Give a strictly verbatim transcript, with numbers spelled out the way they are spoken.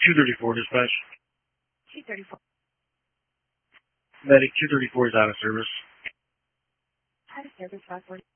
two thirty-four dispatch. two thirty-four. Medic two thirty-four is out of service. Out of service, five forty.